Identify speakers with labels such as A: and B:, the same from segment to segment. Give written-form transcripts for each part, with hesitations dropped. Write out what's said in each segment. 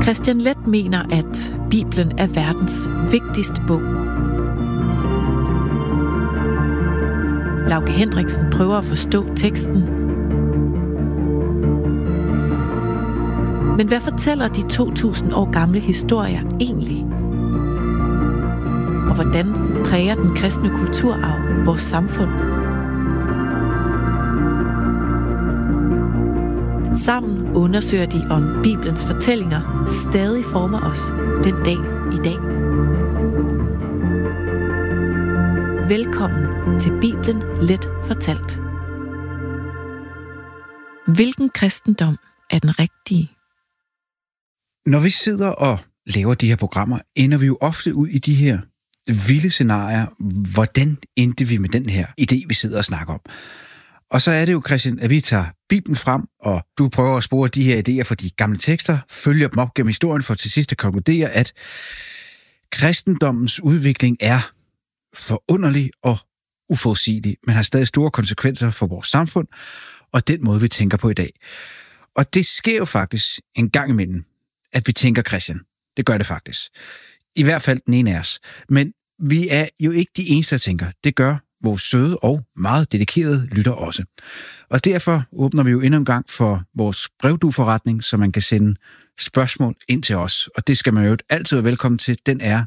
A: Kristian Leth mener, at Bibelen er verdens vigtigste bog. Lauke Hendriksen prøver at forstå teksten. Men hvad fortæller de 2000 år gamle historier egentlig? Og hvordan præger den kristne kulturarv vores samfund? Sammen undersøger de, om Bibelens fortællinger stadig former os den dag i dag. Velkommen til Bibelen Let fortalt. Hvilken kristendom er den rigtige?
B: Når vi sidder og laver de her programmer, ender vi jo ofte ud i de her vilde scenarier. Hvordan endte vi med den her idé, vi sidder og snakker om? Og så er det jo, Kristian, at vi tager Bibelen frem, og du prøver at spore de her idéer fra de gamle tekster, følger dem op gennem historien for til sidst at konkludere, at kristendommens udvikling er forunderlig og uforudsigelig, men har stadig store konsekvenser for vores samfund og den måde, vi tænker på i dag. Og det sker jo faktisk en gang imellem, at vi tænker Kristian. Det gør det faktisk. I hvert fald den ene af os. Men vi er jo ikke de eneste, der tænker. Det gør vores søde og meget dedikerede lytter også. Og derfor åbner vi jo endnu en gang for vores brevdueforretning, så man kan sende spørgsmål ind til os. Og det skal man jo altid være velkommen til. Den er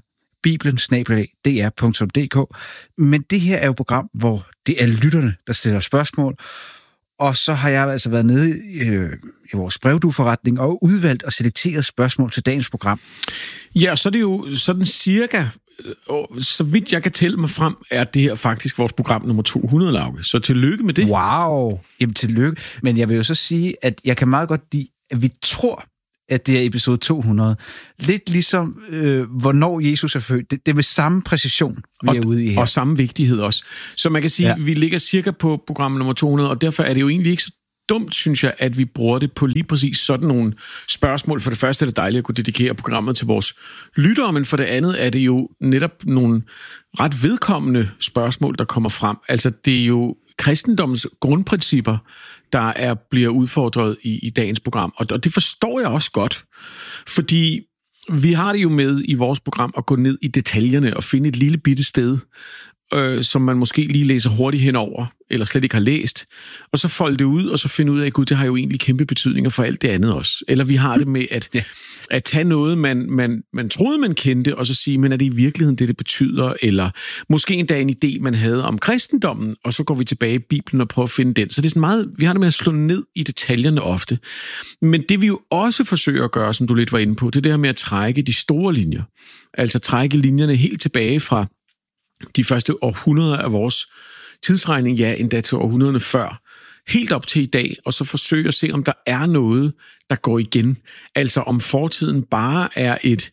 B: bibelen@dr.dk. Men det her er jo et program, hvor det er lytterne, der stiller spørgsmål. Og så har jeg altså været nede i vores brevdueforretning og udvalgt og selekteret spørgsmål til dagens program.
C: Ja, så er det jo sådan cirka, så vidt jeg kan tælle mig frem, er det her faktisk vores program nummer 200, Lauke. Så tillykke med det.
B: Wow! Jamen tillykke. Men jeg vil jo så sige, at jeg kan meget godt lide, at vi tror, at det er episode 200. Lidt ligesom, hvornår Jesus er født. Det er med samme præcision, vi er ude i her.
C: Og samme vigtighed også. Så man kan sige, at vi ligger cirka på program nummer 200, og derfor er det jo egentlig ikke så dumt, synes jeg, at vi bruger det på lige præcis sådan nogle spørgsmål. For det første er det dejligt at kunne dedikere programmet til vores lyttere, men for det andet er det jo netop nogle ret vedkommende spørgsmål, der kommer frem. Altså, det er jo kristendommens grundprincipper, der bliver udfordret i dagens program. Og det forstår jeg også godt, fordi vi har det jo med i vores program at gå ned i detaljerne og finde et lille bitte sted, som man måske lige læser hurtigt henover, eller slet ikke har læst, og så folde det ud, og så finde ud af, at gud, det har jo egentlig kæmpe betydninger for alt det andet også. Eller vi har det med at tage noget, man troede, man kendte, og så sige, men er det i virkeligheden det betyder? Eller måske endda en idé, man havde om kristendommen, og så går vi tilbage i Bibelen og prøver at finde den. Så det er sådan meget, vi har det med at slå ned i detaljerne ofte. Men det vi jo også forsøger at gøre, som du lidt var inde på, det er det her med at trække de store linjer. Altså trække linjerne helt tilbage fra de første århundreder af vores tidsregning, ja, endda til århundrederne før, helt op til i dag, og så forsøge at se, om der er noget, der går igen. Altså om fortiden bare er et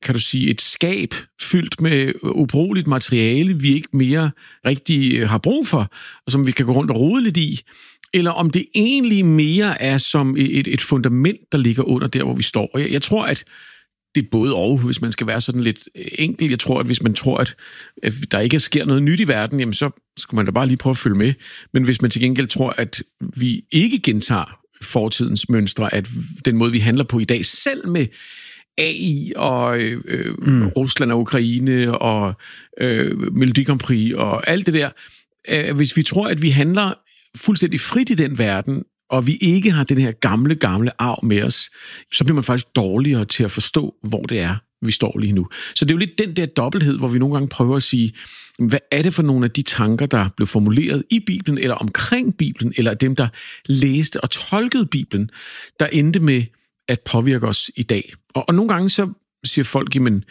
C: skab fyldt med ubrugeligt materiale, vi ikke mere rigtig har brug for, og som vi kan gå rundt og rode lidt i, eller om det egentlig mere er som et fundament, der ligger under der, hvor vi står. Og jeg tror, at det er både og, hvis man skal være sådan lidt enkel. Jeg tror, at hvis man tror, at der ikke sker noget nyt i verden, jamen så skal man da bare lige prøve at følge med. Men hvis man til gengæld tror, at vi ikke gentager fortidens mønstre, at den måde, vi handler på i dag, selv med AI og Rusland og Ukraine og Melodi Grand Prix og alt det der, hvis vi tror, at vi handler fuldstændig frit i den verden, og vi ikke har den her gamle arv med os, så bliver man faktisk dårligere til at forstå, hvor det er, vi står lige nu. Så det er jo lidt den der dobbelthed, hvor vi nogle gange prøver at sige, hvad er det for nogle af de tanker, der blev formuleret i Bibelen, eller omkring Bibelen, eller dem, der læste og tolkede Bibelen, der endte med at påvirke os i dag. Og nogle gange så siger folk, jamen,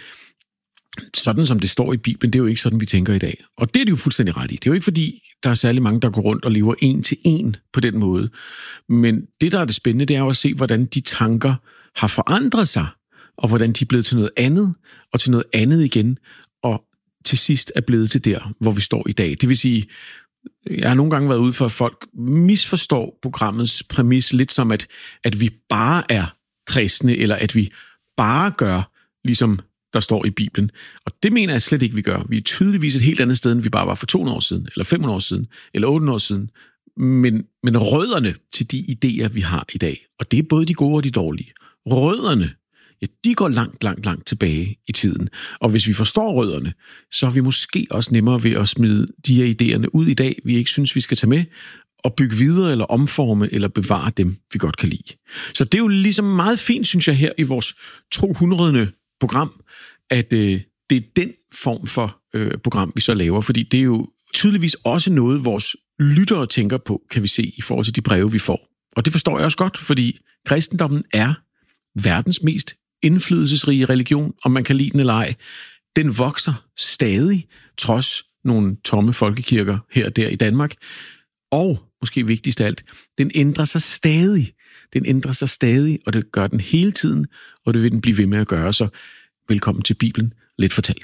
C: sådan som det står i Bibelen, det er jo ikke sådan, vi tænker i dag. Og det er det jo fuldstændig ret i. Det er jo ikke fordi, der er særlig mange, der går rundt og lever en til en på den måde. Men det, der er det spændende, det er jo at se, hvordan de tanker har forandret sig, og hvordan de er blevet til noget andet, og til noget andet igen, og til sidst er blevet til der, hvor vi står i dag. Det vil sige, jeg har nogle gange været ude for, at folk misforstår programmets præmis lidt som, at vi bare er kristne, eller at vi bare gør, ligesom der står i Bibelen. Og det mener jeg slet ikke, vi gør. Vi er tydeligvis et helt andet sted, end vi bare var for 200 år siden, eller 500 år siden, eller 800 år siden. Men rødderne til de idéer, vi har i dag, og det er både de gode og de dårlige, rødderne, ja, de går langt tilbage i tiden. Og hvis vi forstår rødderne, så er vi måske også nemmere ved at smide de her idéerne ud i dag, vi ikke synes, vi skal tage med, og bygge videre, eller omforme, eller bevare dem, vi godt kan lide. Så det er jo ligesom meget fint, synes jeg, her i vores 200. program, at det er den form for program, vi så laver, fordi det er jo tydeligvis også noget, vores lyttere tænker på, kan vi se, i forhold til de breve, vi får. Og det forstår jeg også godt, fordi kristendommen er verdens mest indflydelsesrige religion, om man kan lide den eller ej. Den vokser stadig, trods nogle tomme folkekirker her og der i Danmark. Og, måske vigtigst af alt, den ændrer sig stadig. Den ændrer sig stadig, og det gør den hele tiden, og det vil den blive ved med at gøre. Så velkommen til Bibelen, lidt fortalt.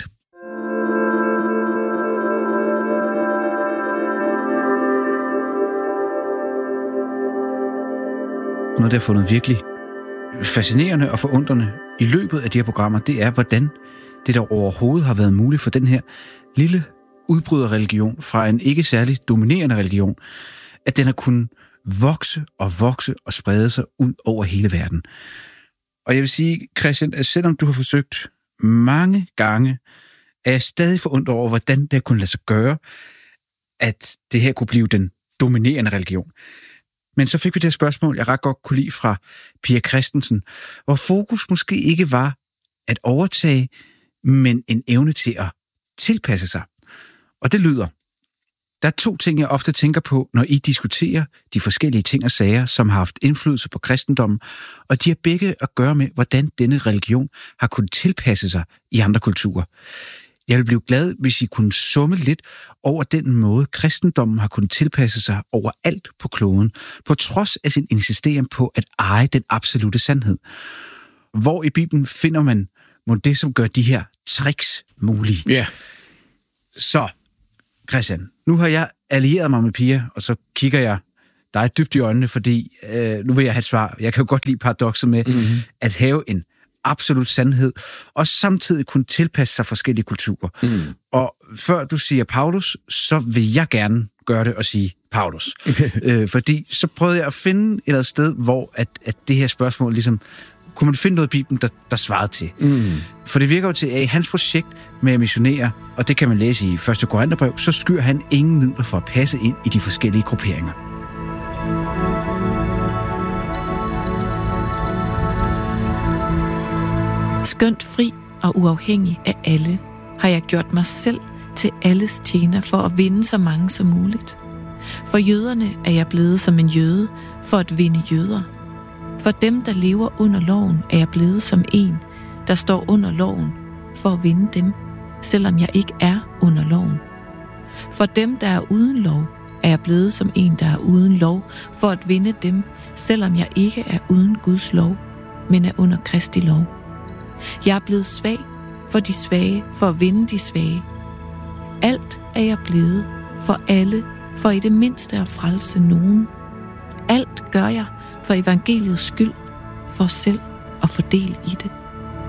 B: Noget, der har fundet virkelig fascinerende og forundrende i løbet af de her programmer, det er, hvordan det der overhovedet har været muligt for den her lille udbryderreligion fra en ikke særlig dominerende religion, at den har kunnet vokse og sprede sig ud over hele verden. Og jeg vil sige, Christian, at selvom du har forsøgt mange gange, er jeg stadig forundret over, hvordan det kunne lade sig gøre, at det her kunne blive den dominerende religion. Men så fik vi det her spørgsmål, jeg ret godt kunne lide fra Pia Christensen, hvor fokus måske ikke var at overtage, men en evne til at tilpasse sig. Og det lyder: der er 2 ting, jeg ofte tænker på, når I diskuterer de forskellige ting og sager, som har haft indflydelse på kristendommen, og de har begge at gøre med, hvordan denne religion har kunnet tilpasse sig i andre kulturer. Jeg vil blive glad, hvis I kunne summe lidt over den måde, kristendommen har kunnet tilpasse sig overalt på kloden, på trods af sin insisteren på at eje den absolute sandhed. Hvor i Bibelen finder man det, som gør de her tricks mulige?
C: Ja. Yeah.
B: Så, Christian, nu har jeg allieret mig med Pia, og så kigger jeg dig dybt i øjnene, fordi nu vil jeg have et svar. Jeg kan jo godt lide paradokset med at have en absolut sandhed, og samtidig kunne tilpasse sig forskellige kulturer. Og før du siger Paulus, så vil jeg gerne gøre det og sige Paulus. Fordi så prøvede jeg at finde et eller andet sted, hvor at det her spørgsmål ligesom, kunne man finde noget i Bibelen, der svarede til. For det virker jo til, at i hans projekt med at missionere, og det kan man læse i 1. Korintherbrev, så skyr han ingen midler for at passe ind i de forskellige grupperinger.
A: Skønt fri og uafhængig af alle, har jeg gjort mig selv til alles tjener for at vinde så mange som muligt. For jøderne er jeg blevet som en jøde for at vinde jøder. For dem, der lever under loven, er jeg blevet som en, der står under loven for at vinde dem, selvom jeg ikke er under loven. For dem, der er uden lov, er jeg blevet som en, der er uden lov for at vinde dem, selvom jeg ikke er uden Guds lov, men er under Kristi lov. Jeg er blevet svag for de svage, for at vinde de svage. Alt er jeg blevet for alle, for i det mindste at frelse nogen. Alt gør jeg for evangeliets skyld, for selv at få del i det.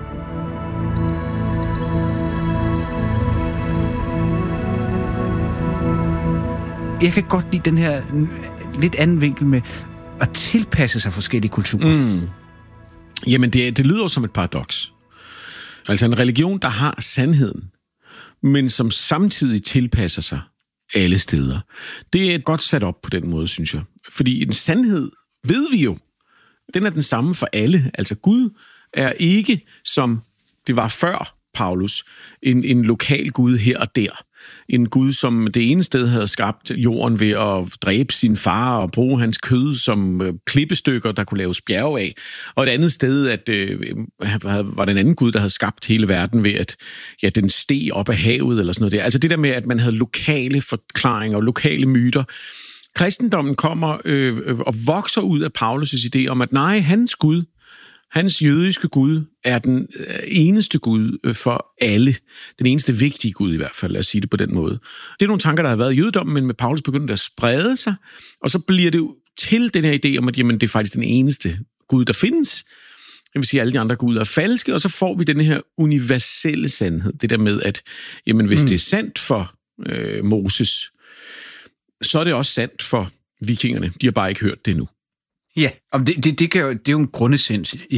B: Jeg kan godt lide den her lidt anden vinkel med at tilpasse sig forskellige kulturer.
C: Jamen, det lyder jo som et paradoks. Altså en religion, der har sandheden, men som samtidig tilpasser sig alle steder. Det er godt sat op på den måde, synes jeg. Fordi en sandhed, ved vi jo, den er den samme for alle. Altså Gud er ikke, som det var før Paulus, en lokal Gud her og der. En Gud, som det ene sted havde skabt jorden ved at dræbe sin far og bruge hans kød som klippestykker, der kunne laves bjerge af. Og et andet sted, at var den anden Gud, der havde skabt hele verden ved, at den steg op af havet eller sådan noget der. Altså det der med, at man havde lokale forklaringer og lokale myter. Kristendommen kommer og vokser ud af Paulus' idé om, at nej, hans Gud, hans jødiske Gud, er den eneste Gud for alle. Den eneste vigtige Gud i hvert fald, lad os sige det på den måde. Det er nogle tanker, der har været i jødedommen, men med Paulus begynder det at sprede sig, og så bliver det til den her idé om, at jamen, det er faktisk den eneste Gud, der findes. Det vil sige, at alle de andre guder er falske, og så får vi den her universelle sandhed. Det der med, at jamen, hvis det er sandt for Moses, så er det også sandt for vikingerne. De har bare ikke hørt det endnu.
B: Ja, og det er jo en grundessens i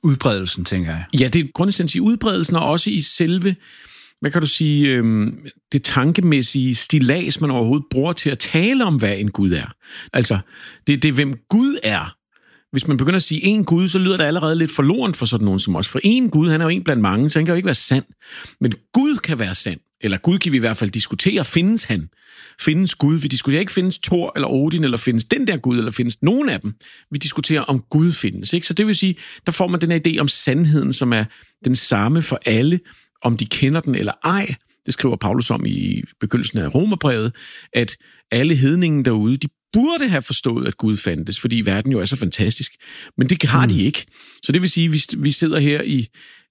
B: udbredelsen, tænker jeg.
C: Ja, det er grundlæggende i udbredelsen, og også i selve, hvad kan du sige, det tankemæssige stillads, man overhovedet bruger til at tale om, hvad en Gud er. Altså, det er, hvem Gud er. Hvis man begynder at sige en Gud, så lyder det allerede lidt forloren for sådan nogen som os. For en Gud, han er jo en blandt mange, så han kan jo ikke være sand. Men Gud kan være sand. Eller Gud kan vi i hvert fald diskutere. Findes han? Findes Gud? Vi diskuterer ikke, findes Thor eller Odin, eller findes den der Gud, eller findes nogen af dem. Vi diskuterer, om Gud findes. Ikke? Så det vil sige, der får man den her idé om sandheden, som er den samme for alle, om de kender den eller ej. Det skriver Paulus om i begyndelsen af Romerbrevet, at alle hedningen derude, de burde have forstået, at Gud fandtes, fordi verden jo er så fantastisk. Men det har de ikke. Så det vil sige, at vi sidder her i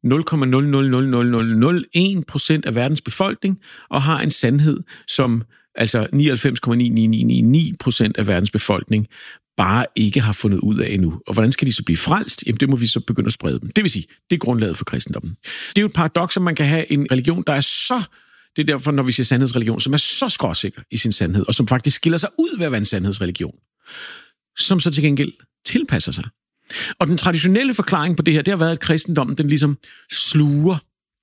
C: 0,0000001% af verdens befolkning, og har en sandhed, som altså 99,9999% af verdens befolkning bare ikke har fundet ud af endnu. Og hvordan skal de så blive frelst? Jamen, det må vi så begynde at sprede dem. Det vil sige, det er grundlaget for kristendommen. Det er jo et paradoks, at man kan have en religion, der er så... Det er derfor, når vi siger sandhedsreligion, som er så skråsikker i sin sandhed, og som faktisk skiller sig ud ved at være en sandhedsreligion, som så til gengæld tilpasser sig. Og den traditionelle forklaring på det her, det har været, at kristendommen den ligesom sluger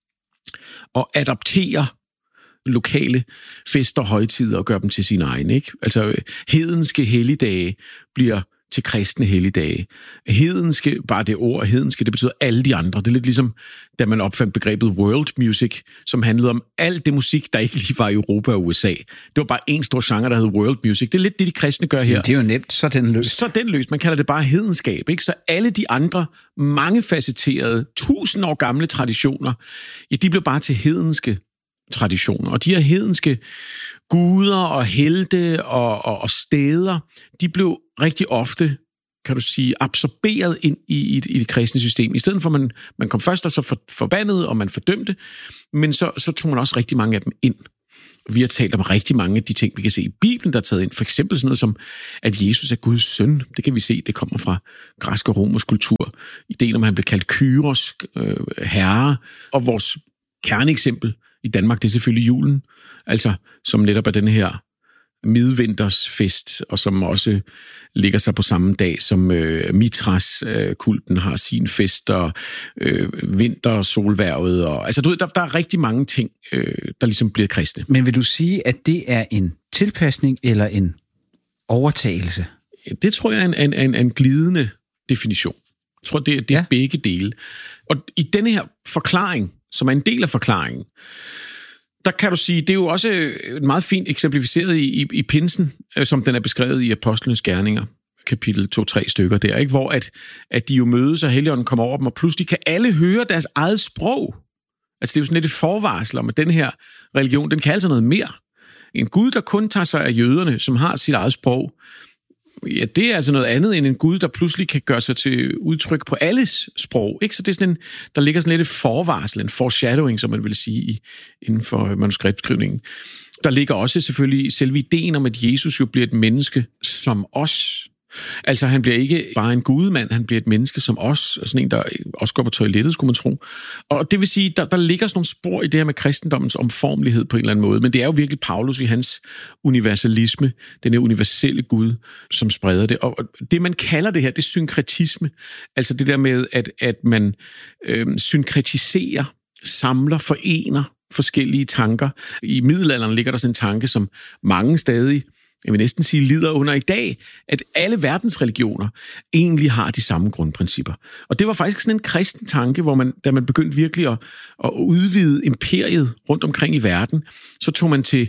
C: og adopterer lokale fester og højtider og gør dem til sine egne. Ikke? Altså hedenske helligdage bliver til kristne helligdage. Hedenske, bare det ord hedenske, det betyder alle de andre. Det er lidt ligesom, da man opfandt begrebet world music, som handlede om alt det musik, der ikke lige var i Europa og USA. Det var bare en stor genre, der hed world music. Det er lidt det, de kristne gør her.
B: Men det er jo nemt, så er den løst.
C: Så er den løst. Man kalder det bare hedenskab. Ikke? Så alle de andre, mangefacetterede, 1000 år gamle traditioner, ja, de blev bare til hedenske traditioner. Og de her hedenske guder og helte og steder, de blev rigtig ofte, kan du sige, absorberet ind i det kristne system. I stedet for, man kom først og så forbandet, og man fordømte, men så tog man også rigtig mange af dem ind. Vi har talt om rigtig mange af de ting, vi kan se i Bibelen, der er taget ind. For eksempel sådan noget som, at Jesus er Guds søn. Det kan vi se, det kommer fra græsk og romersk kultur. Ideen om, at han blev kaldt Kyros, herre. Og vores kerneeksempel i Danmark, det er selvfølgelig julen. Altså, som netop er den her midvintersfest, og som også ligger sig på samme dag, som Mithras-kulten har sin fest, og vintersolværvet. Og, altså, der er rigtig mange ting, der ligesom bliver kristne.
B: Men vil du sige, at det er en tilpasning eller en overtagelse?
C: Det tror jeg er en glidende definition. Jeg tror, det er begge dele. Og i denne her forklaring, som er en del af forklaringen, der kan du sige, det er jo også meget fint eksemplificeret i pinsen, som den er beskrevet i Apostlenes Gerninger, kapitel 2-3 stykker der, ikke? Hvor at de jo mødes, og Helligånden kommer over dem, og pludselig kan alle høre deres eget sprog. Altså det er jo sådan lidt et forvarsel om, at den her religion, den kan altså noget mere. En Gud, der kun tager sig af jøderne, som har sit eget sprog, ja, det er altså noget andet end en Gud, der pludselig kan gøre sig til udtryk på alles sprog. Ikke? Så det er sådan der ligger sådan lidt et forvarsel, en foreshadowing, som man vil sige inden for manuskriptskrivningen. Der ligger også selvfølgelig selve ideen om, at Jesus jo bliver et menneske som os. Altså han bliver ikke bare en gudemand, han bliver et menneske som os, sådan en, der også går på toilettet, skulle man tro. Og det vil sige, der ligger sådan nogle spor i det her med kristendommens omformelighed på en eller anden måde, men det er jo virkelig Paulus i hans universalisme, den her universelle Gud, som spreder det. Og det, man kalder det her, det er synkretisme. Altså det der med, at man synkretiserer, samler, forener forskellige tanker. I middelalderen ligger der sådan en tanke, som mange stadig, jeg vil næsten sige, lider under i dag, at alle verdens religioner egentlig har de samme grundprincipper. Og det var faktisk sådan en kristen tanke, hvor da man begyndte virkelig at udvide imperiet rundt omkring i verden, så tog man til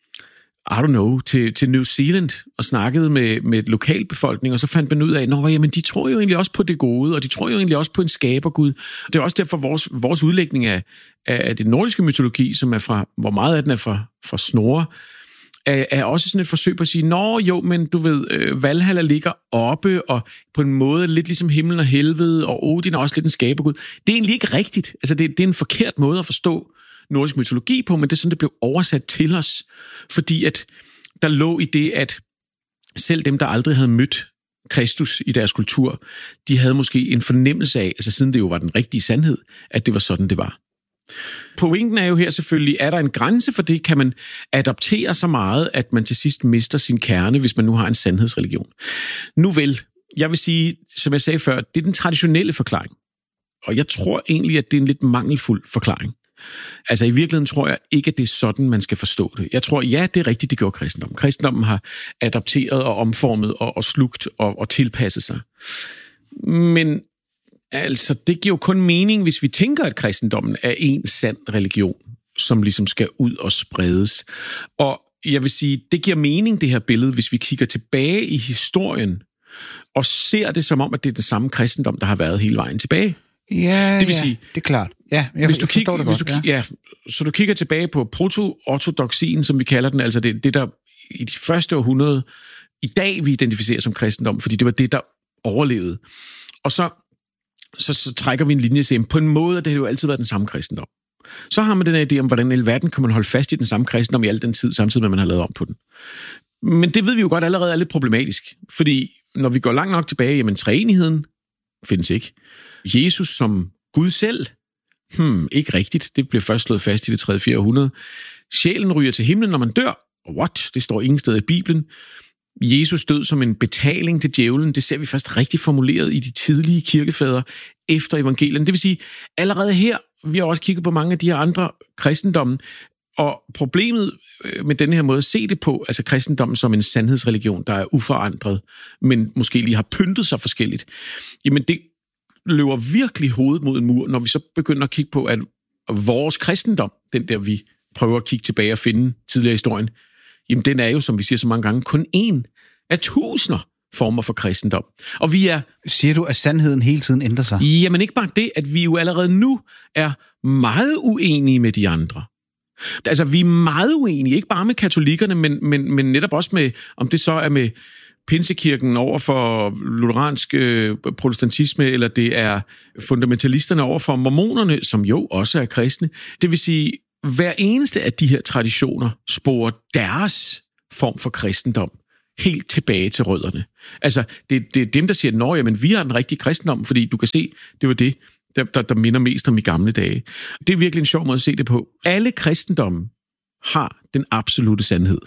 C: New Zealand og snakkede med lokalbefolkningen, og så fandt man ud af, jamen de tror jo egentlig også på det gode, og de tror jo egentlig også på en skabergud. Det er også derfor vores udlægning af det nordiske mytologi, som er hvor meget af den er fra Snorre, er også sådan et forsøg på at sige, men du ved, Valhalla ligger oppe, og på en måde lidt ligesom himlen og helvede, og Odin er også lidt en skabergud. Det er egentlig ikke rigtigt. Altså, det er en forkert måde at forstå nordisk mytologi på, men det er sådan, det blev oversat til os, fordi at der lå i det, at selv dem, der aldrig havde mødt Kristus i deres kultur, de havde måske en fornemmelse af, altså siden det jo var den rigtige sandhed, at det var sådan, det var. Pointen er jo her selvfølgelig, er der en grænse for det? Kan man adaptere så meget, at man til sidst mister sin kerne, hvis man nu har en sandhedsreligion? Nu vel, jeg vil sige, som jeg sagde før, det er den traditionelle forklaring. Og jeg tror egentlig, at det er en lidt mangelfuld forklaring. Altså i virkeligheden tror jeg ikke, at det er sådan, man skal forstå det. Jeg tror, ja, det er rigtigt, det gjorde kristendommen. Kristendommen har adapteret og omformet og slugt og tilpasset sig. Men altså, det giver jo kun mening, hvis vi tænker, at kristendommen er en sand religion, som ligesom skal ud og spredes. Og jeg vil sige, det giver mening, det her billede, hvis vi kigger tilbage i historien og ser det som om, at det er den samme kristendom, der har været hele vejen tilbage.
B: Ja, det vil sige, det er klart. Ja,
C: så du kigger tilbage på proto-ortodoksien, som vi kalder den, altså det der i de første århundrede, i dag vi identificerer som kristendom, fordi det var det, der overlevede. Og så trækker vi en linje til, på en måde, at det har jo altid været den samme kristendom. Så har man den her idé om, hvordan i alverden kan man holde fast i den samme kristendom i al den tid, samtidig med, at man har lavet om på den. Men det ved vi jo godt allerede er lidt problematisk, fordi når vi går langt nok tilbage, jamen treenigheden findes ikke. Jesus som Gud selv? Ikke rigtigt. Det bliver først slået fast i det 3. 4. århundrede. Sjælen ryger til himlen, når man dør. What? Det står ingen sted i Bibelen. Jesus død som en betaling til djævlen, det ser vi først rigtig formuleret i de tidlige kirkefædre efter evangelien. Det vil sige, allerede her, vi har også kigget på mange af de her andre kristendomme, og problemet med den her måde at se det på, altså kristendommen som en sandhedsreligion, der er uforandret, men måske lige har pyntet sig forskelligt, jamen det løber virkelig hovedet mod en mur, når vi så begynder at kigge på, at vores kristendom, den der vi prøver at kigge tilbage og finde tidligere i historien, jamen den er jo, som vi siger så mange gange, kun en af tusinder former for kristendom. Og vi er...
B: Siger du, at sandheden hele tiden ændrer sig?
C: Jamen ikke bare det, at vi jo allerede nu er meget uenige med de andre. Altså vi er meget uenige, ikke bare med katolikkerne, men netop også med, om det så er med Pinsekirken over for lutheransk protestantisme, eller det er fundamentalisterne over for mormonerne, som jo også er kristne. Det vil sige, hver eneste af de her traditioner sporer deres form for kristendom helt tilbage til rødderne. Altså, det er dem, der siger, jamen vi har den rigtige kristendom, fordi du kan se, det var det, der minder mest om i gamle dage. Det er virkelig en sjov måde at se det på. Alle kristendommen har den absolute sandhed.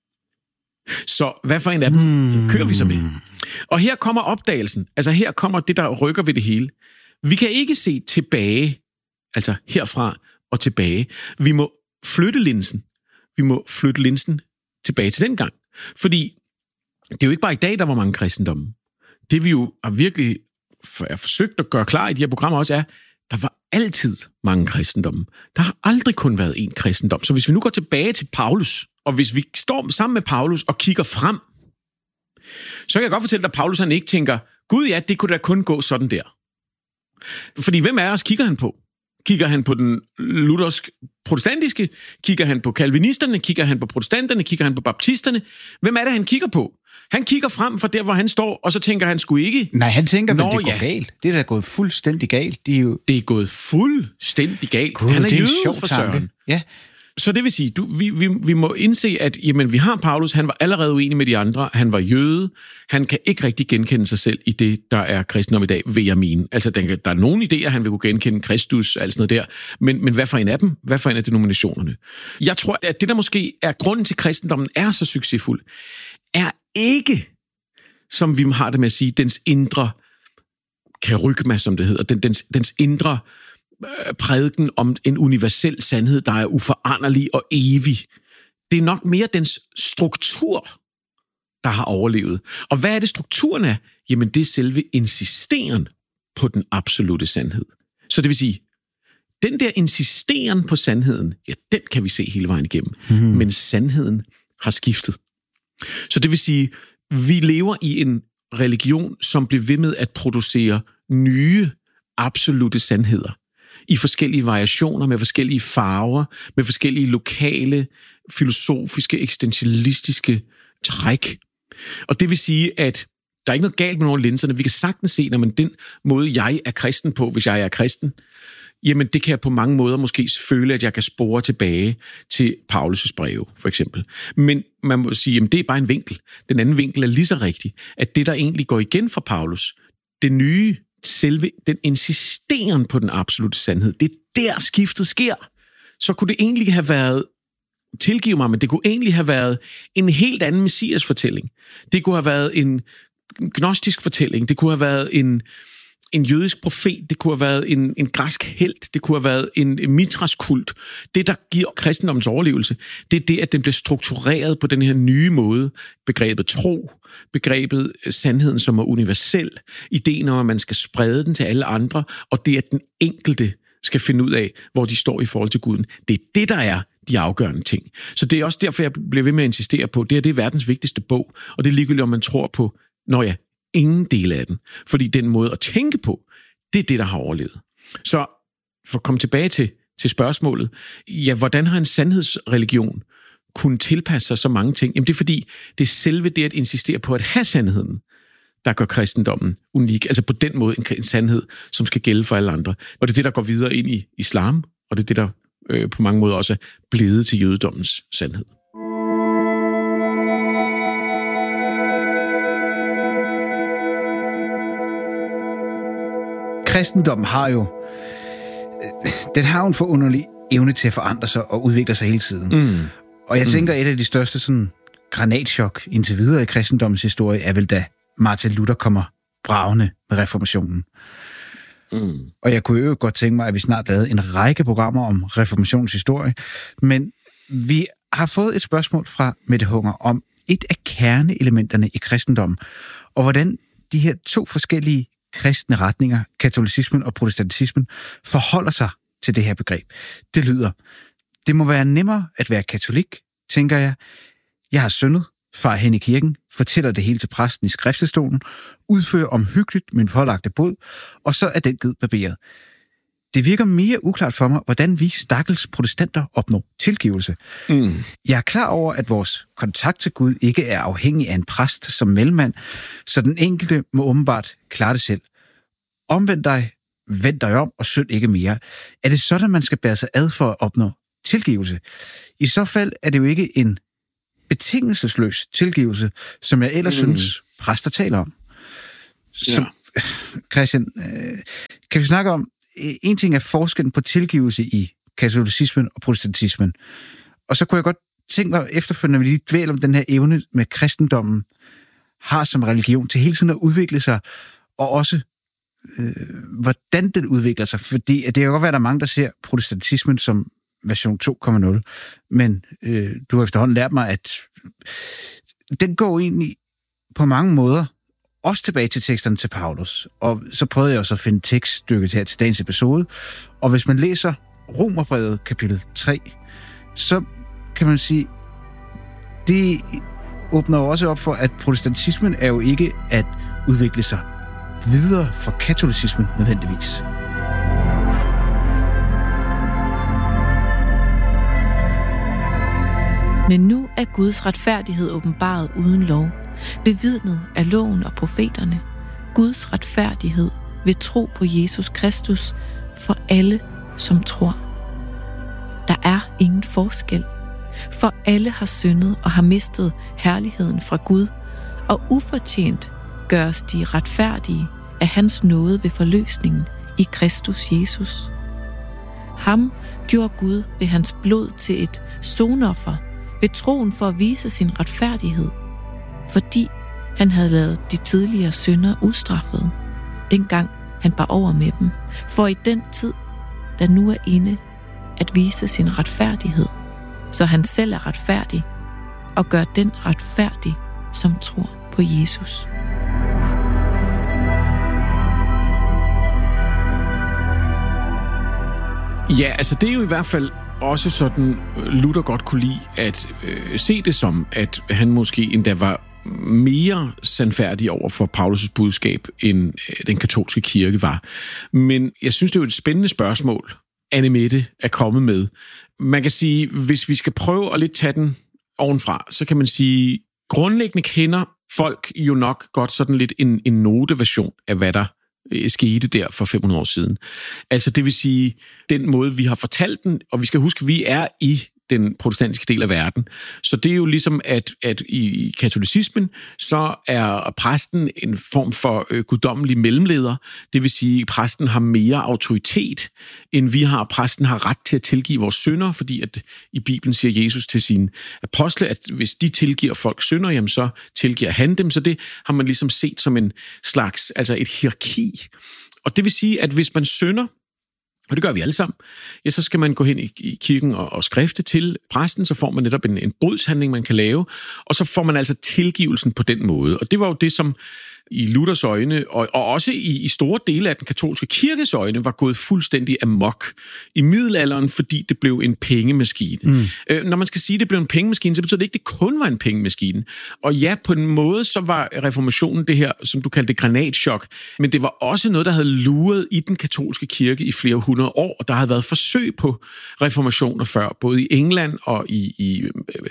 C: Så hvad for en af dem kører vi så med? Og her kommer opdagelsen. Altså her kommer det, der rykker ved det hele. Vi kan ikke se tilbage, altså herfra og tilbage. Vi må flytte linsen. Vi må flytte linsen tilbage til den gang. Fordi det er jo ikke bare i dag, der var mange kristendomme. Det vi jo har virkelig forsøgt at gøre klar i de her programmer også er, der var altid mange kristendomme. Der har aldrig kun været én kristendom. Så hvis vi nu går tilbage til Paulus, og hvis vi står sammen med Paulus og kigger frem, så kan jeg godt fortælle dig, at Paulus han ikke tænker, Gud ja, det kunne da kun gå sådan der. Fordi hvem af os kigger han på? Kigger han på den luthersk-protestantiske? Kigger han på kalvinisterne? Kigger han på protestanterne? Kigger han på baptisterne? Hvem er det, han kigger på? Han kigger frem fra der, hvor han står, og så tænker han sgu ikke...
B: Nej, han tænker vel, det går galt. Det er da gået fuldstændig galt. Det er gået
C: fuldstændig galt.
B: God,
C: han er
B: jøde
C: for søren.
B: Ja.
C: Så det vil sige, vi må indse, at jamen, vi har Paulus, han var allerede uenig med de andre, han var jøde, han kan ikke rigtig genkende sig selv i det, der er kristendom i dag, vil jeg mene. Altså, der er nogle idéer, han vil kunne genkende Kristus, alt sådan noget der, men hvad for en af dem? Hvad for en af denominationerne? Jeg tror, at det, der måske er grunden til, at kristendommen er så succesfuld, er ikke, som vi har det med at sige, dens indre kerygma, som det hedder, dens indre prædiken om en universel sandhed, der er uforanderlig og evig. Det er nok mere dens struktur, der har overlevet. Og hvad er det strukturen af? Jamen det er selve insisteren på den absolute sandhed. Så det vil sige, den der insisteren på sandheden, ja, den kan vi se hele vejen igennem. Men sandheden har skiftet. Så det vil sige, vi lever i en religion, som bliver ved med at producere nye absolute sandheder i forskellige variationer, med forskellige farver, med forskellige lokale, filosofiske, eksistentialistiske træk. Og det vil sige, at der er ikke noget galt med nogle af linserne. Vi kan sagtens se, når man den måde, jeg er kristen på, hvis jeg er kristen, jamen det kan jeg på mange måder måske føle, at jeg kan spore tilbage til Paulus' breve, for eksempel. Men man må sige, at det er bare en vinkel. Den anden vinkel er lige så rigtig, at det, der egentlig går igen for Paulus, det nye, selve den insisteren på den absolute sandhed, det er der skiftet sker. Så kunne det egentlig have været, tilgiv mig, men det kunne egentlig have været en helt anden messias-fortælling. Det kunne have været en gnostisk fortælling. Det kunne have været en jødisk profet, det kunne have været en græsk helt, det kunne have været en Mithras-kult. Det, der giver kristendommens overlevelse, det er det, at den bliver struktureret på den her nye måde. Begrebet tro, begrebet sandheden, som er universel, ideen om, at man skal sprede den til alle andre, og det, at den enkelte skal finde ud af, hvor de står i forhold til Guden. Det er det, der er de afgørende ting. Så det er også derfor, jeg bliver ved med at insistere på, det er verdens vigtigste bog, og det er ligegyldigt, om man tror på, ingen del af den. Fordi den måde at tænke på, det er det, der har overlevet. Så for at komme tilbage til spørgsmålet, hvordan har en sandhedsreligion kunnet tilpasse sig så mange ting? Jamen det er fordi, det er selve det at insistere på at have sandheden, der gør kristendommen unik. Altså på den måde en sandhed, som skal gælde for alle andre. Og det er det, der går videre ind i islam, og det er det, der på mange måder også er blevet til jødedommens sandhed.
B: Kristendommen har jo en forunderlig evne til at forandre sig og udvikle sig hele tiden. Og jeg tænker, et af de største sådan granatchok indtil videre i kristendommens historie er vel, da Martin Luther kommer bragende med reformationen. Og jeg kunne jo godt tænke mig, at vi snart lavede en række programmer om reformationens historie, men vi har fået et spørgsmål fra Mette Hunger om et af kerneelementerne i kristendommen, og hvordan de her to forskellige kristne retninger, katolicismen og protestantismen, forholder sig til det her begreb. Det lyder: det må være nemmere at være katolik, tænker jeg. Jeg har syndet, far hen i kirken, fortæller det hele til præsten i skriftestolen, udfører omhyggeligt min pålagte bod, og så er den givet barberet. Det virker mere uklart for mig, hvordan vi stakkels protestanter opnår tilgivelse. Jeg er klar over, at vores kontakt til Gud ikke er afhængig af en præst som mellemmand, så den enkelte må åbenbart klare det selv. Omvend dig, vend dig om og synd ikke mere. Er det sådan, man skal bære sig ad for at opnå tilgivelse? I så fald er det jo ikke en betingelsesløs tilgivelse, som jeg ellers synes, præster taler om. Så, Christian, kan vi snakke om, en ting er forskellen på tilgivelse i katolicismen og protestantismen, og så kunne jeg godt tænke mig efterfølgende, at vi lige dvæler om den her evne med kristendommen har som religion til hele tiden at udvikle sig, og også hvordan den udvikler sig, fordi det kan godt være, at der er mange, der ser protestantismen som version 2.0, men du har efterhånden lært mig, at den går egentlig på mange måder også tilbage til teksterne til Paulus, og så prøvede jeg også at finde tekststykket her til dagens episode, og hvis man læser Romerbrevet kapitel 3, så kan man sige, det åbner jo også op for, at protestantismen er jo ikke at udvikle sig videre for katolicismen nødvendigvis.
A: Men nu er Guds retfærdighed åbenbaret uden lov, bevidnet af loven og profeterne. Guds retfærdighed ved tro på Jesus Kristus for alle, som tror. Der er ingen forskel, for alle har syndet og har mistet herligheden fra Gud, og ufortjent gøres de retfærdige af hans nåde ved forløsningen i Kristus Jesus. Ham gjorde Gud ved hans blod til et sonoffer ved troen for at vise sin retfærdighed, fordi han havde ladet de tidligere synder ustraffede, dengang han bar over med dem, for i den tid, der nu er inde, at vise sin retfærdighed, så han selv er retfærdig, og gør den retfærdig, som tror på Jesus.
C: Ja, altså det er jo i hvert fald også sådan, Luther godt kunne lide at se det som, at han måske endda var mere sandfærdig over for Paulus' budskab, end den katolske kirke var. Men jeg synes, det er jo et spændende spørgsmål, Anne Mette er kommet med. Man kan sige, hvis vi skal prøve at lidt tage den ovenfra, så kan man sige, grundlæggende kender folk jo nok godt sådan lidt en noteversion af, hvad der skete der for 500 år siden. Altså det vil sige, den måde, vi har fortalt den, og vi skal huske, at vi er i den protestantiske del af verden. Så det er jo ligesom, at i katolicismen, så er præsten en form for guddommelig mellemleder. Det vil sige, at præsten har mere autoritet, end vi har. Præsten har ret til at tilgive vores synder, fordi at i Bibelen siger Jesus til sine apostle, at hvis de tilgiver folk synder, jamen så tilgiver han dem. Så det har man ligesom set som en slags, altså et hierarki. Og det vil sige, at hvis man synder, og det gør vi alle sammen, ja, så skal man gå hen i kirken og skrifte til præsten, så får man netop en brudshandling, man kan lave, og så får man altså tilgivelsen på den måde. Og det var jo det, som i Luthers øjne, og også i store dele af den katolske kirkes øjne, var gået fuldstændig amok i middelalderen, fordi det blev en pengemaskine. Når man skal sige, at det blev en pengemaskine, så betyder det ikke, at det kun var en pengemaskine. Og ja, på en måde, så var reformationen det her, som du kaldte granatschok, men det var også noget, der havde luret i den katolske kirke i flere hundrede år, og der havde været forsøg på reformationer før, både i England og i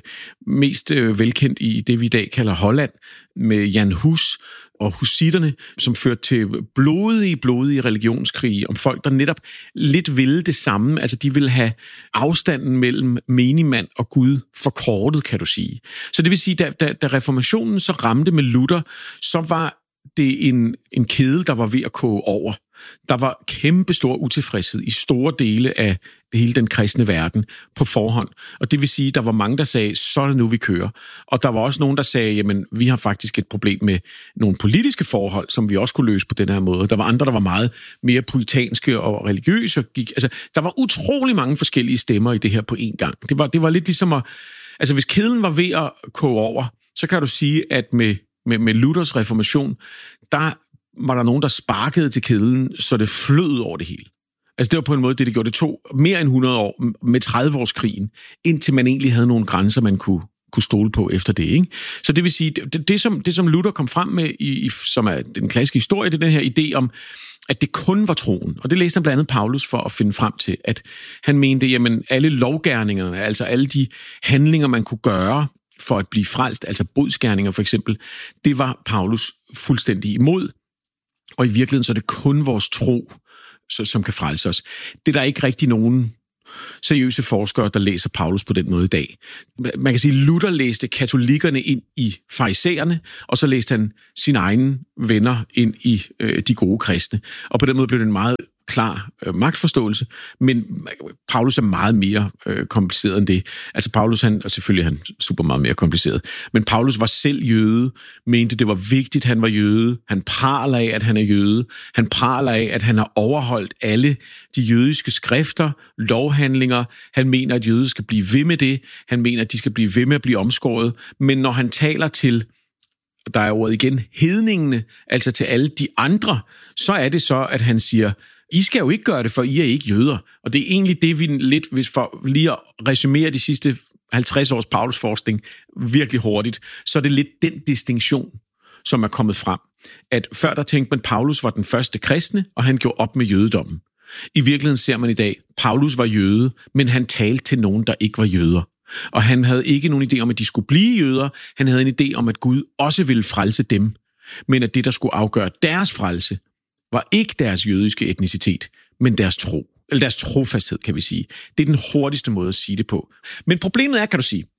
C: mest velkendt i det, vi i dag kalder Holland, med Jan Hus og husitterne, som førte til blodige religionskrige om folk, der netop lidt ville det samme. Altså, de ville have afstanden mellem menigmand og Gud forkortet, kan du sige. Så det vil sige, da reformationen så ramte med Luther, så var det en kedel, der var ved at koge over. Der var kæmpestor utilfredshed i store dele af hele den kristne verden på forhånd. Og det vil sige, at der var mange, der sagde, så er det nu, vi kører. Og der var også nogen, der sagde, jamen, vi har faktisk et problem med nogle politiske forhold, som vi også kunne løse på den her måde. Der var andre, der var meget mere puritanske og religiøse. Altså, der var utrolig mange forskellige stemmer i det her på én gang. Det var lidt ligesom at... Altså, hvis kedlen var ved at koge over, så kan du sige, at med Luthers reformation, der var der nogen, der sparkede til kedlen, så det flød over det hele. Altså det var på en måde det gjorde. Det tog mere end 100 år med 30-årskrigen, indtil man egentlig havde nogle grænser, man kunne stole på efter det. Ikke? Så det vil sige, det som Luther kom frem med, som er den klassiske historie, det er den her idé om, at det kun var troen. Og det læste han blandt andet Paulus for at finde frem til, at han mente, jamen alle lovgerningerne, altså alle de handlinger, man kunne gøre for at blive frelst, altså bodsgerninger for eksempel, det var Paulus fuldstændig imod. Og i virkeligheden så er det kun vores tro, som kan frelse os. Det er der ikke rigtig nogen seriøse forskere, der læser Paulus på den måde i dag. Man kan sige, at Luther læste katolikkerne ind i farisæerne, og så læste han sine egne venner ind i de gode kristne. Og på den måde blev det en meget klar magtforståelse, men Paulus er meget mere kompliceret end det. Altså Paulus, selvfølgelig er han super meget mere kompliceret, men Paulus var selv jøde, mente det var vigtigt, han var jøde, han praler af, at han er jøde, han praler af, at han har overholdt alle de jødiske skrifter, lovhandlinger, han mener, at jøder skal blive ved med det, han mener, at de skal blive ved med at blive omskåret, men når han taler til, der er ordet igen, hedningene, altså til alle de andre, så er det så, at han siger, I skal jo ikke gøre det, for I er ikke jøder. Og det er egentlig det, vi lidt, hvis for lige at resumere de sidste 50 års Paulus-forskning virkelig hurtigt, så er det lidt den distinktion, som er kommet frem. At før der tænkte man, at Paulus var den første kristne, og han gjorde op med jødedommen. I virkeligheden ser man i dag, Paulus var jøde, men han talte til nogen, der ikke var jøder. Og han havde ikke nogen idé om, at de skulle blive jøder. Han havde en idé om, at Gud også ville frelse dem. Men at det, der skulle afgøre deres frelse, var ikke deres jødiske etnicitet, men deres tro. Eller deres trofasthed, kan vi sige. Det er den hurtigste måde at sige det på. Men problemet er, kan du sige,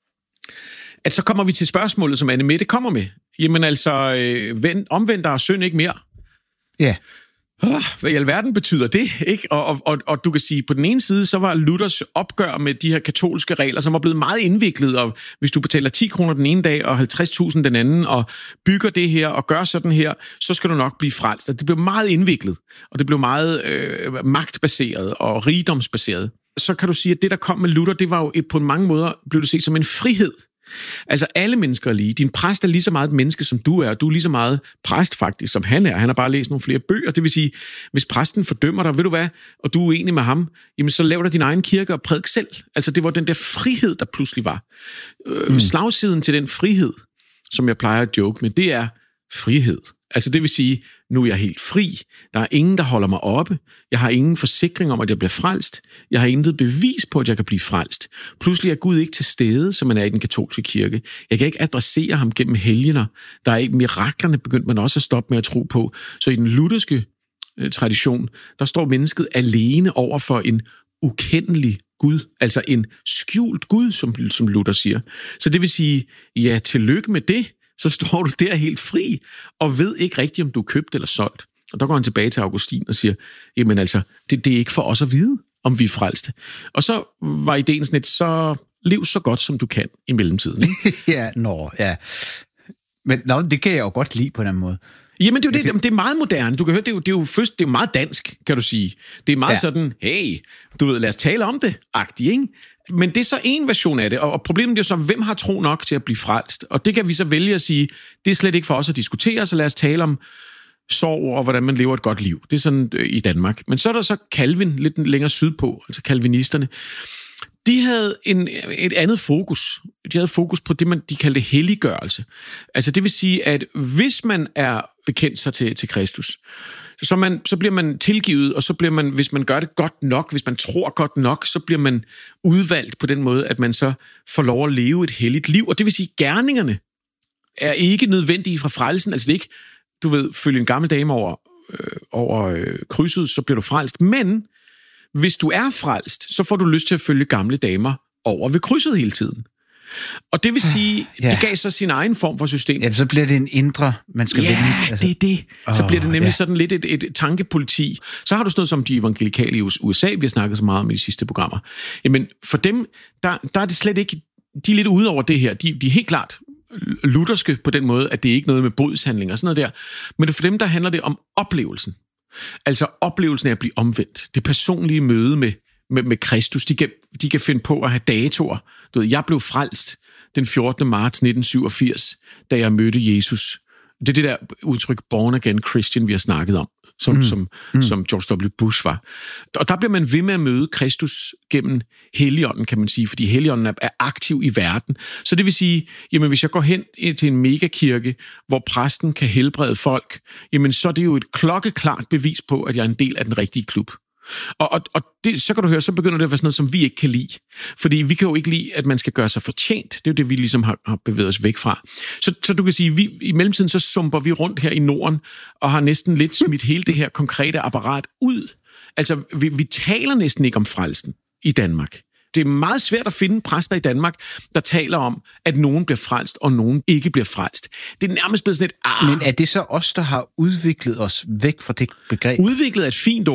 C: at så kommer vi til spørgsmålet, som Anne Mette kommer med. Jamen altså, omvend dig og synd ikke mere.
B: Ja.
C: Hvad i alverden betyder det, ikke? Og du kan sige, på den ene side, så var Luthers opgør med de her katolske regler, som var blevet meget indviklet, og hvis du betaler 10 kroner den ene dag, og 50.000 den anden, og bygger det her, og gør sådan her, så skal du nok blive frelst. Og det blev meget indviklet, og det blev meget magtbaseret og rigdomsbaseret. Så kan du sige, at det, der kom med Luther, det var jo på mange måder, blev det set som en frihed. Altså alle mennesker er lige. Din præst er lige så meget et menneske, som du er, og du er lige så meget præst faktisk, som han er. Han har bare læst nogle flere bøger. Det vil sige, hvis præsten fordømmer dig, ved du hvad, og du er uenig med ham, jamen så lav dig din egen kirke og prædik selv. Altså det var den der frihed, der pludselig var. Slagsiden til den frihed, som jeg plejer at joke med, det er frihed. Altså det vil sige, nu er jeg helt fri. Der er ingen, der holder mig oppe. Jeg har ingen forsikring om, at jeg bliver frelst. Jeg har intet bevis på, at jeg kan blive frelst. Pludselig er Gud ikke til stede, som man er i den katolske kirke. Jeg kan ikke adressere ham gennem helgener. Der er ikke miraklerne, begyndte man også at stoppe med at tro på. Så i den lutherske tradition, der står mennesket alene over for en ukendelig Gud, altså en skjult Gud, som Luther siger. Så det vil sige, ja, tillykke med det, så står du der helt fri, og ved ikke rigtigt, om du er købt eller solgt. Og der går han tilbage til Augustin og siger, jamen altså, det er ikke for os at vide, om vi er frelste. Og så var ideen sådan lidt, så lev så godt, som du kan i mellemtiden. Ikke?
B: Ja. Men det kan jeg jo godt lide på den måde.
C: Jamen, det er meget moderne. Du kan høre, det er jo meget dansk, kan du sige. Det er meget sådan, hey, du ved, lad os tale om det, agtigt, ikke? Men det er så en version af det, og problemet er jo så, hvem har tro nok til at blive frelst? Og det kan vi så vælge at sige, det er slet ikke for os at diskutere, så lad os tale om sorg og hvordan man lever et godt liv. Det er sådan i Danmark. Men så er der så Calvin, lidt længere sydpå, altså calvinisterne. De havde et andet fokus. De havde fokus på det, de kaldte helliggørelse. Altså det vil sige, at hvis man er bekendt sig til Kristus, så bliver man tilgivet, og så bliver man, hvis man gør det godt nok, hvis man tror godt nok, så bliver man udvalgt på den måde, at man så får lov at leve et helligt liv. Og det vil sige, at gerningerne er ikke nødvendige fra frelsen. Altså det er ikke, du ved, følge en gammel dame over krydset, så bliver du frelst. Men hvis du er frelst, så får du lyst til at følge gamle damer over ved krydset hele tiden. Og det vil sige, det gav så sin egen form for system.
B: Ja, så bliver det en indre, man skal vende.
C: Altså. Det er det. Så bliver det nemlig sådan lidt et tankepoliti. Så har du sådan noget som de evangelikale i USA, vi har snakket så meget om i de sidste programmer. Jamen, for dem, der er det slet ikke, de er lidt ude over det her. De er helt klart lutherske på den måde, at det er ikke noget med bodshandling og sådan noget der. Men for dem, der handler det om oplevelsen. Altså oplevelsen af at blive omvendt. Det personlige møde med Kristus. De kan finde på at have datoer. Du ved, jeg blev frelst den 14. marts 1987, da jeg mødte Jesus. Det er det der udtryk born again Christian, vi har snakket om, som George W. Bush var. Og der bliver man ved med at møde Kristus gennem Helligånden, kan man sige, fordi Helligånden er aktiv i verden. Så det vil sige, jamen hvis jeg går hen til en megakirke, hvor præsten kan helbrede folk, jamen så er det jo et klokkeklart bevis på, at jeg er en del af den rigtige klub. Og det, så kan du høre, så begynder det at være sådan noget, som vi ikke kan lide. Fordi vi kan jo ikke lide, at man skal gøre sig fortjent. Det er jo det, vi ligesom har bevæget os væk fra. Så du kan sige, i mellemtiden så sumper vi rundt her i Norden, og har næsten lidt smidt hele det her konkrete apparat ud. Altså, vi taler næsten ikke om frelsen i Danmark. Det er meget svært at finde præster i Danmark, der taler om, at nogen bliver frelst, og nogen ikke bliver frelst. Det er nærmest blevet sådan et...
B: Men er det så os, der har udviklet os væk fra det begreb?
C: Udviklet er et fint ord.